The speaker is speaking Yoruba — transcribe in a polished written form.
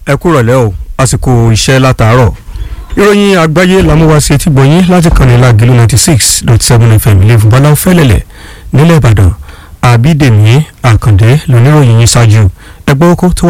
ẹ kúrọ̀lẹ́ o àsìkò iṣẹ́ látàárọ̀ ìròyìn àgbáyé làmúwáṣe tí gbọ̀nyìn láti kàn ní Lágìlú 96.7 FM ilé ìfúnbalá fẹ́lẹ̀lẹ̀ nílẹ̀ Ìbàdàn Àbídèmí Àkàndé lóníròyìn yín ṣáájú ẹgbẹ́ oko tó